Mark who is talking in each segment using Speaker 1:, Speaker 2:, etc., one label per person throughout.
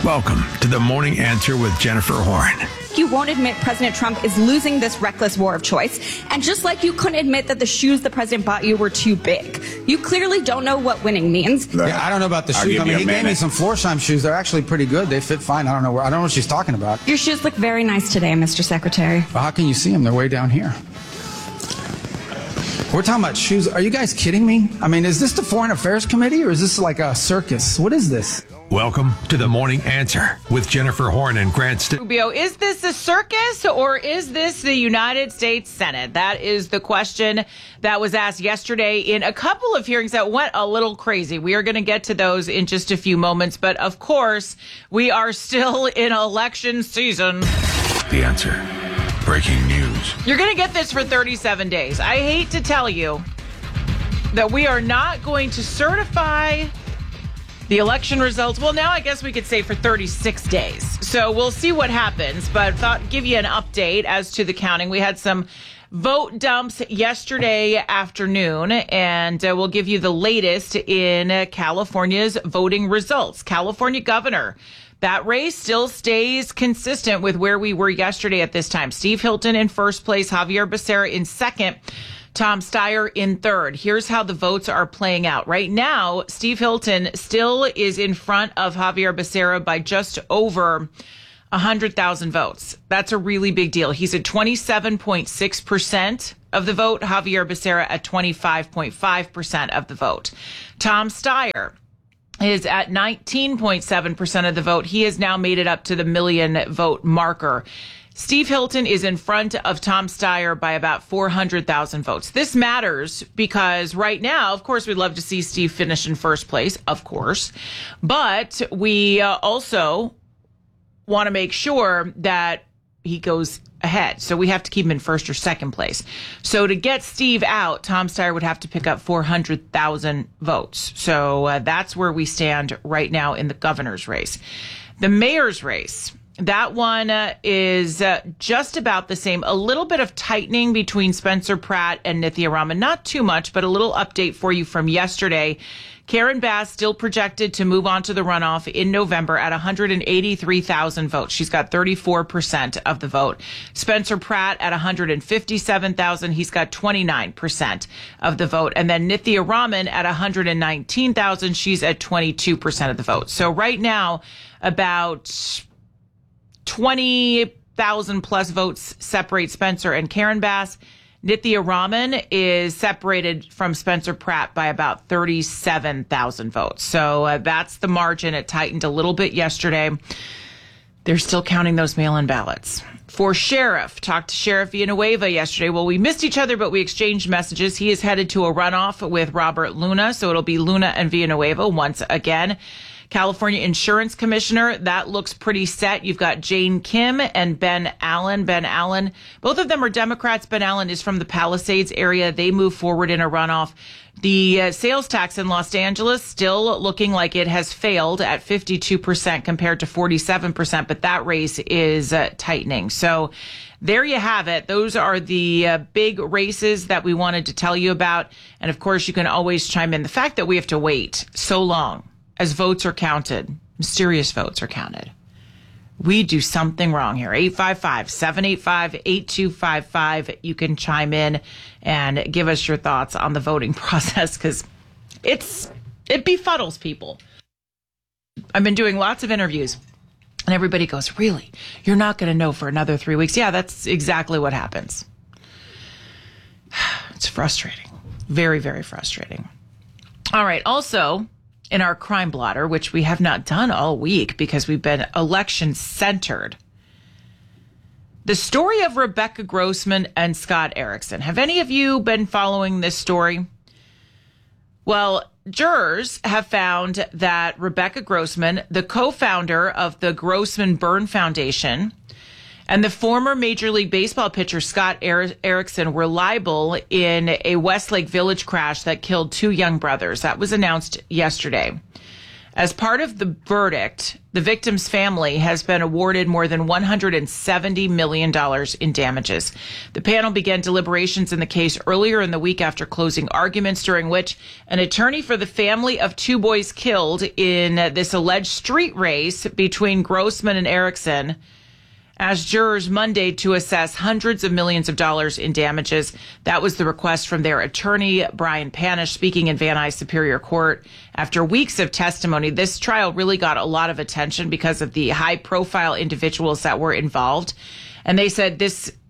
Speaker 1: Welcome to the Morning Answer with Jennifer Horn.
Speaker 2: You won't admit President Trump is losing this reckless war of choice. And just like you couldn't admit that the shoes the president bought you were too big, you clearly don't know what winning means.
Speaker 3: Yeah, I don't know about the shoes. I mean, he gave me some Florsheim shoes. They're actually pretty good. They fit fine. I don't know what she's talking about.
Speaker 2: Your shoes look very nice today, Mr. Secretary.
Speaker 3: Well, how can you see them? They're way down here. We're talking about shoes. Are you guys kidding me? I mean, is this the Foreign Affairs Committee or is this like a circus? What is this?
Speaker 1: Welcome to the Morning Answer with Jennifer Horn and Grant
Speaker 4: Rubio. Is this a circus or is this the United States Senate? That is the question that was asked yesterday in a couple of hearings that went a little crazy. We are going to get to those in just a few moments. But of course, we are still in election season.
Speaker 1: The Answer. Breaking news.
Speaker 4: You're going to get this for 37 days. I hate to tell you that we are not going to certify the election results. Well, now I guess we could say for 36 days. So we'll see what happens, but thought give you an update as to the counting. We had some vote dumps yesterday afternoon, and we'll give you the latest in California's voting results. California governor, that race still stays consistent with where we were yesterday at this time. Steve Hilton in first place, Javier Becerra in second, Tom Steyer in third. Here's how the votes are playing out. Right now, Steve Hilton still is in front of Javier Becerra by just over 100,000 votes. That's a really big deal. He's at 27.6% of the vote. Javier Becerra at 25.5% of the vote. Tom Steyer is at 19.7% of the vote. He has now made it up to the million vote marker. Steve Hilton is in front of Tom Steyer by about 400,000 votes. This matters because right now, of course, we'd love to see Steve finish in first place, of course. But we also want to make sure that he goes ahead. So we have to keep him in first or second place. So to get Steve out, Tom Steyer would have to pick up 400,000 votes. So that's where we stand right now in the governor's race. The mayor's race, that one is just about the same. A little bit of tightening between Spencer Pratt and Nithya Raman. Not too much, but a little update for you from yesterday. Karen Bass still projected to move on to the runoff in November at 183,000 votes. She's got 34% of the vote. Spencer Pratt at 157,000. He's got 29% of the vote. And then Nithya Raman at 119,000. She's at 22% of the vote. So right now, about 20,000 plus votes separate Spencer and Karen Bass. Nithya Raman is separated from Spencer Pratt by about 37,000 votes. So that's the margin. It tightened a little bit yesterday. They're still counting those mail-in ballots. For sheriff, talked to Sheriff Villanueva yesterday. Well, we missed each other, but we exchanged messages. He is headed to a runoff with Robert Luna, so it'll be Luna and Villanueva once again. California Insurance Commissioner, that looks pretty set. You've got Jane Kim and Ben Allen. Ben Allen, both of them are Democrats. Ben Allen is from the Palisades area. They move forward in a runoff. The sales tax in Los Angeles still looking like it has failed at 52% compared to 47%, but that race is tightening. So there you have it. Those are the big races that we wanted to tell you about. And of course, you can always chime in. The fact that we have to wait so long as votes are counted, mysterious votes are counted, we do something wrong here. 855-785-8255. You can chime in and give us your thoughts on the voting process because it befuddles people. I've been doing lots of interviews and everybody goes, really? You're not going to know for another 3 weeks? Yeah, that's exactly what happens. It's frustrating. Very, very frustrating. All right. Also, in our crime blotter, which we have not done all week because we've been election centered, the story of Rebecca Grossman and Scott Erickson. Have any of you been following this story? Well, jurors have found that Rebecca Grossman, the co-founder of the Grossman Burn Foundation, and the former Major League Baseball pitcher Scott Erickson were liable in a Westlake Village crash that killed two young brothers. That was announced yesterday. As part of the verdict, the victim's family has been awarded more than $170 million in damages. The panel began deliberations in the case earlier in the week after closing arguments, during which an attorney for the family of two boys killed in this alleged street race between Grossman and Erickson asked jurors Monday to assess hundreds of millions of dollars in damages. That was the request from their attorney, Brian Panish, speaking in Van Nuys Superior Court. After weeks of testimony, this trial really got a lot of attention because of the high-profile individuals that were involved. And they said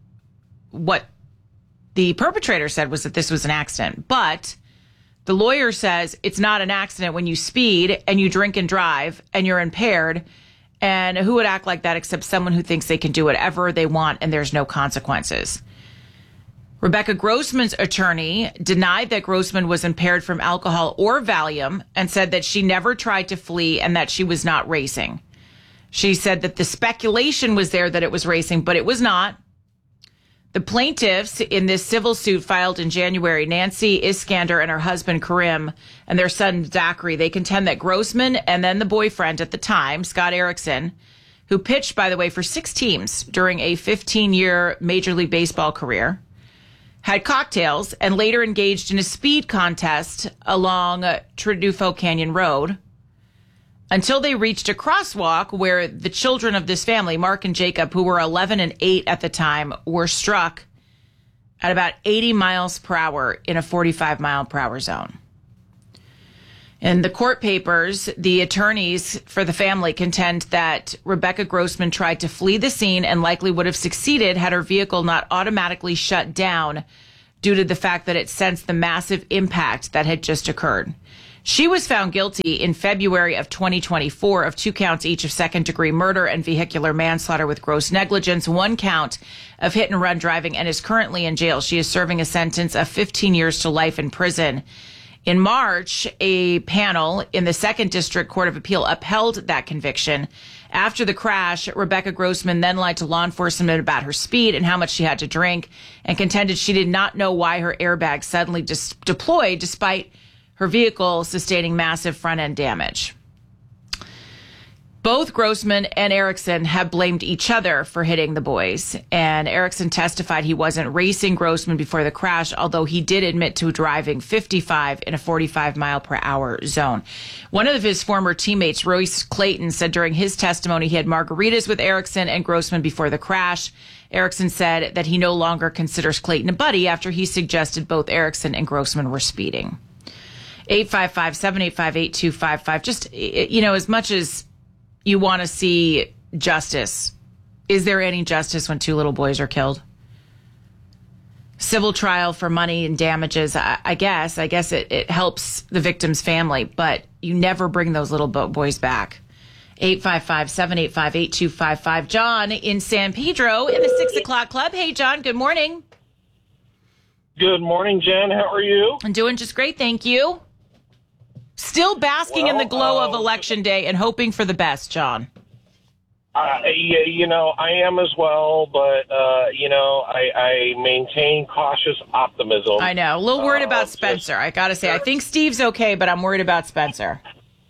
Speaker 4: what the perpetrator said was that this was an accident. But the lawyer says it's not an accident when you speed and you drink and drive and you're impaired. And who would act like that except someone who thinks they can do whatever they want and there's no consequences? Rebecca Grossman's attorney denied that Grossman was impaired from alcohol or Valium and said that she never tried to flee and that she was not racing. She said that the speculation was there that it was racing, but it was not. The plaintiffs in this civil suit filed in January, Nancy Iskander and her husband Karim and their son Zachary, they contend that Grossman and then the boyfriend at the time, Scott Erickson, who pitched, by the way, for 6 teams during a 15-year Major League Baseball career, had cocktails and later engaged in a speed contest along Tredufo Canyon Road until they reached a crosswalk where the children of this family, Mark and Jacob, who were 11 and 8 at the time, were struck at about 80 miles per hour in a 45 mile per hour zone. In the court papers, the attorneys for the family contend that Rebecca Grossman tried to flee the scene and likely would have succeeded had her vehicle not automatically shut down due to the fact that it sensed the massive impact that had just occurred. She was found guilty in February of 2024 of 2 counts each of second-degree murder and vehicular manslaughter with gross negligence, 1 count of hit-and-run driving, and is currently in jail. She is serving a sentence of 15 years to life in prison. In March, a panel in the 2nd District Court of Appeal upheld that conviction. After the crash, Rebecca Grossman then lied to law enforcement about her speed and how much she had to drink and contended she did not know why her airbag suddenly deployed despite her vehicle sustaining massive front-end damage. Both Grossman and Erickson have blamed each other for hitting the boys, and Erickson testified he wasn't racing Grossman before the crash, although he did admit to driving 55 in a 45 mile per hour zone. One of his former teammates, Royce Clayton, said during his testimony he had margaritas with Erickson and Grossman before the crash. Erickson said that he no longer considers Clayton a buddy after he suggested both Erickson and Grossman were speeding. 855-785-8255. Just, as much as you want to see justice, is there any justice when 2 little boys are killed? Civil trial for money and damages, I guess it helps the victim's family, but you never bring those little boys back. 855-785-8255. John in San Pedro in the 6 o'clock club. Hey, John, good morning.
Speaker 5: Good morning, Jen. How are you?
Speaker 4: I'm doing just great, thank you. Still basking in the glow of Election Day and hoping for the best, John.
Speaker 5: I am as well, but, I maintain cautious optimism.
Speaker 4: I know. A little worried about Spencer, I got to say. I think Steve's okay, but I'm worried about Spencer.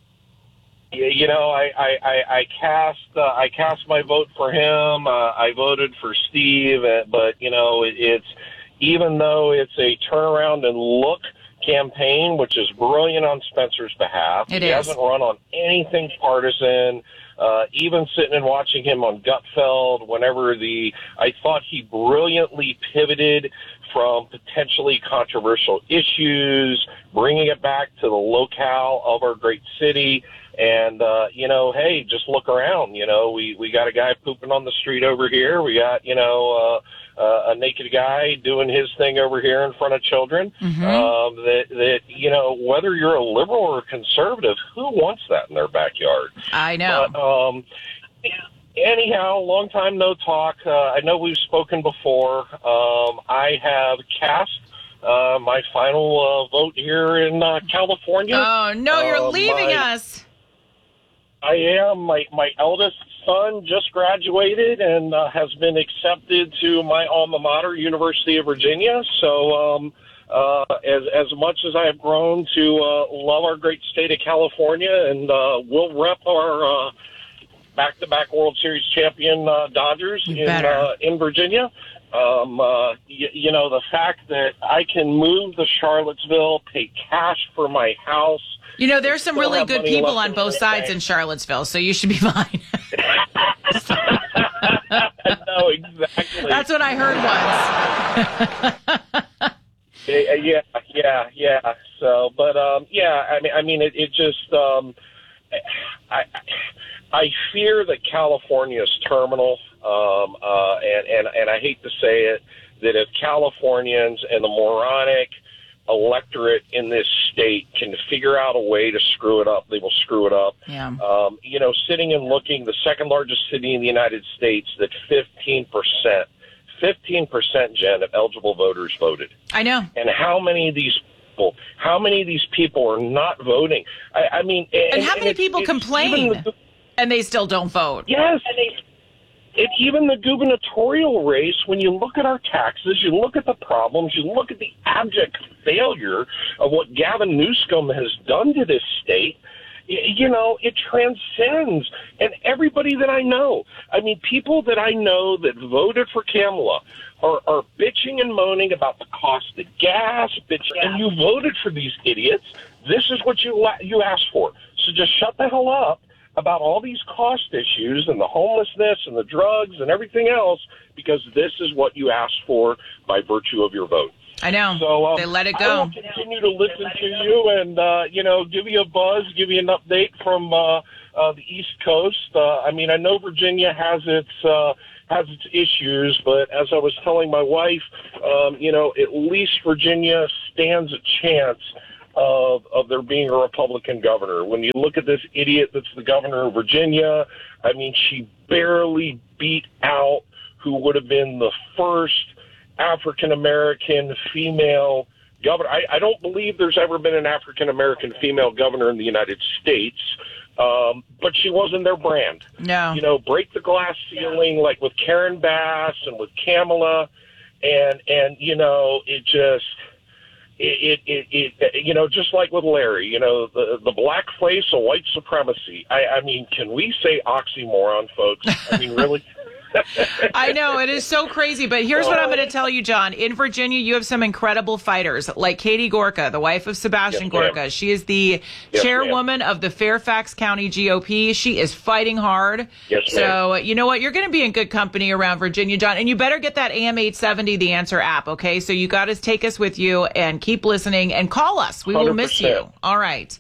Speaker 5: I cast my vote for him. I voted for Steve, but, it's even though it's a turnaround and look campaign, which is brilliant on Spencer's behalf. He hasn't run on anything partisan. Even sitting and watching him on Gutfeld, I thought he brilliantly pivoted from potentially controversial issues, bringing it back to the locale of our great city. And, hey, just look around. We got a guy pooping on the street over here. We got, a naked guy doing his thing over here in front of children. Mm-hmm. Whether you're a liberal or a conservative, who wants that in their backyard?
Speaker 4: I know.
Speaker 5: But, anyhow, long time no talk. I know we've spoken before. I have cast my final vote here in California.
Speaker 4: Oh, no, you're leaving us.
Speaker 5: I am. My eldest son just graduated and has been accepted to my alma mater, University of Virginia. So as much as I have grown to love our great state of California, and we'll rep our back-to-back World Series champion Dodgers in Virginia. You know, the fact that I can move to Charlottesville, pay cash for my house.
Speaker 4: You know, there's some really good people on both sides in Charlottesville, so you should be fine.
Speaker 5: No, exactly.
Speaker 4: That's what I heard once.
Speaker 5: Yeah. So, but I mean, it just, I fear that California is terminal, and I hate to say it, that if Californians and the moronic electorate in this state can figure out a way to screw it up, they will screw it up.
Speaker 4: Yeah.
Speaker 5: You know, sitting and looking, the second largest city in the United States, that 15%, Jen, of eligible voters voted.
Speaker 4: I know.
Speaker 5: And how many of these people are not voting? I mean,
Speaker 4: and how many people complain and they still don't vote?
Speaker 5: Yes. And even the gubernatorial race, when you look at our taxes, you look at the problems, you look at the abject failure of what Gavin Newsom has done to this state, you know, it transcends. And everybody that I know, I mean, people that I know that voted for Kamala are bitching and moaning about the cost of gas, and you voted for these idiots. This is what you asked for. So just shut the hell up about all these cost issues and the homelessness and the drugs and everything else, because this is what you asked for by virtue of your vote.
Speaker 4: I know.
Speaker 5: So
Speaker 4: they let it
Speaker 5: I
Speaker 4: go.
Speaker 5: will continue to listen to you and, you know, give you a buzz, give you an update from the East Coast. I mean, I know Virginia has its issues, but as I was telling my wife, you know, at least Virginia stands a chance of there being a Republican governor. When you look at this idiot that's the governor of Virginia, I mean, she barely beat out who would have been the first African-American female governor. I don't believe there's ever been an African-American female governor in the United States, but she wasn't their brand.
Speaker 4: No.
Speaker 5: You know, break the glass ceiling like with Karen Bass and with Kamala, and you know, it just... It you know, just like with Larry, you know, the black face of white supremacy. I mean, can we say oxymoron, folks? I mean, really?
Speaker 4: I know, it is so crazy, but here's what I'm going to tell you, John. In Virginia, you have some incredible fighters, like Katie Gorka, the wife of Sebastian Gorka. She is the chairwoman of the Fairfax County GOP. She is fighting hard. So, you know what? You're going to be in good company around Virginia, John, and you better get that AM 870 The Answer app, okay? So you got to take us with you and keep listening and call us. We will miss you. All right.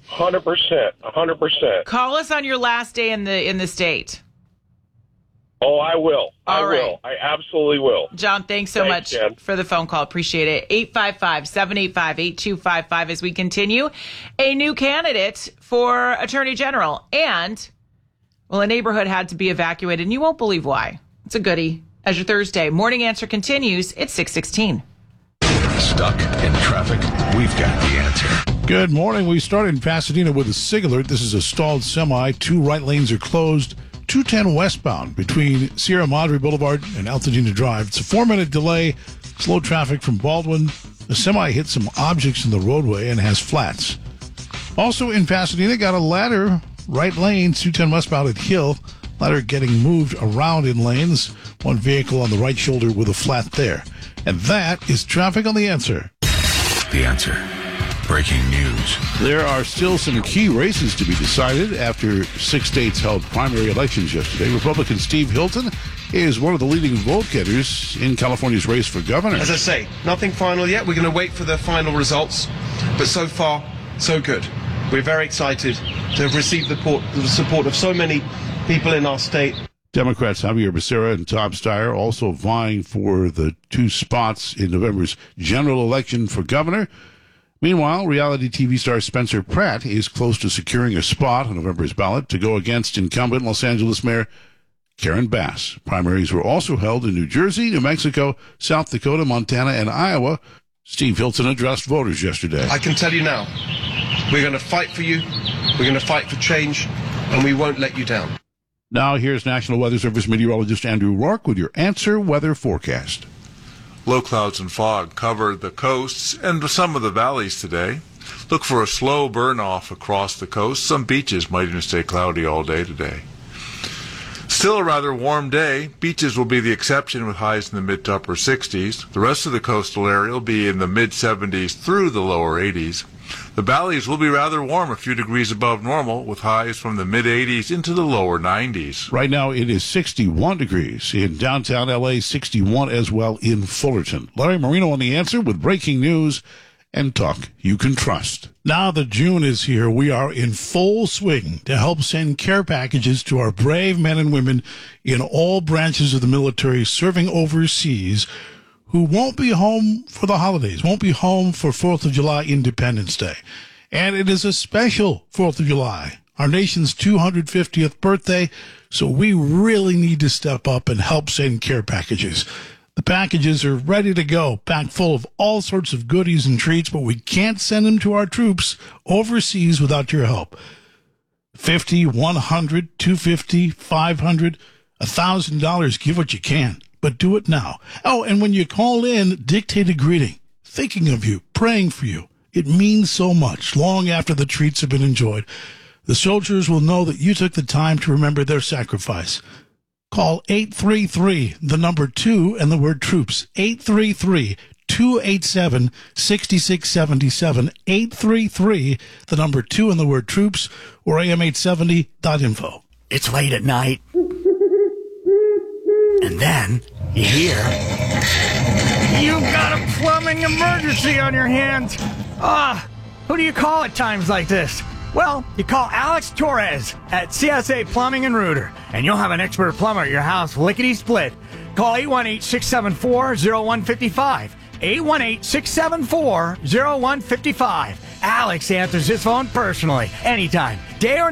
Speaker 5: 100%.
Speaker 4: Call us on your last day in the state.
Speaker 5: Oh, I will.
Speaker 4: All right.
Speaker 5: Will. I absolutely will.
Speaker 4: John, thanks so much for the phone call. Appreciate it. 855-785-8255 as we continue. A new candidate for Attorney General. And, well, a neighborhood had to be evacuated, and you won't believe why. It's a goodie. As your Thursday Morning Answer continues, it's 6:16.
Speaker 1: Stuck in traffic? We've got the answer.
Speaker 6: Good morning. We start in Pasadena with a SIG alert. This is a stalled semi. 2 right lanes are closed. 210 westbound between Sierra Madre Boulevard and Altadena Drive. It's a 4-minute delay. Slow traffic from Baldwin. The semi hit some objects in the roadway and has flats. Also in Pasadena, got a ladder, right lane, 210 westbound at Hill. Ladder getting moved around in lanes. One vehicle on the right shoulder with a flat there. And that is traffic on The Answer.
Speaker 1: The Answer. Breaking news.
Speaker 6: There are still some key races to be decided after 6 states held primary elections yesterday. Republican Steve Hilton is one of the leading vote-getters in California's race for governor.
Speaker 7: As I say, nothing final yet. We're going to wait for the final results. But so far, so good. We're very excited to have received the support of so many people in our state.
Speaker 6: Democrats Javier Becerra and Tom Steyer also vying for the 2 spots in November's general election for governor. Meanwhile, reality TV star Spencer Pratt is close to securing a spot on November's ballot to go against incumbent Los Angeles Mayor Karen Bass. Primaries were also held in New Jersey, New Mexico, South Dakota, Montana, and Iowa. Steve Hilton addressed voters yesterday.
Speaker 7: I can tell you now, we're going to fight for you, we're going to fight for change, and we won't let you down.
Speaker 6: Now here's National Weather Service meteorologist Andrew Rourke with your Answer Weather Forecast.
Speaker 8: Low clouds and fog cover the coasts and some of the valleys today. Look for a slow burn-off across the coast. Some beaches might even stay cloudy all day today. Still a rather warm day. Beaches will be the exception with highs in the mid to upper 60s. The rest of the coastal area will be in the mid 70s through the lower 80s. The valleys will be rather warm, a few degrees above normal, with highs from the mid 80s into the lower 90s.
Speaker 6: Right now it is 61 degrees in downtown LA, 61 as well in Fullerton. Larry Marino on The Answer with breaking news and talk you can trust. Now that June is here, we are in full swing to help send care packages to our brave men and women in all branches of the military serving overseas who won't be home for the holidays, won't be home for 4th of July Independence Day. And it is a special 4th of July, our nation's 250th birthday, so we really need to step up and help send care packages. The packages are ready to go, packed full of all sorts of goodies and treats, but we can't send them to our troops overseas without your help. $50, $100, $250, $500, $1,000, give what you can, but do it now. Oh, and when you call in, dictate a greeting, thinking of you, praying for you. It means so much, long after the treats have been enjoyed. The soldiers will know that you took the time to remember their sacrifice. Call 833, the number 2 and the word troops. 833-287-6677. 833, the number 2 and the word troops, or am870.info.
Speaker 9: It's late at night. And then you hear, you've got a plumbing emergency on your hands. Who do you call at times like this? Well, you call Alex Torres at CSA Plumbing and Rooter, and you'll have an expert plumber at your house lickety-split. Call 818-674-0155. 818-674-0155. Alex answers his phone personally, anytime, day or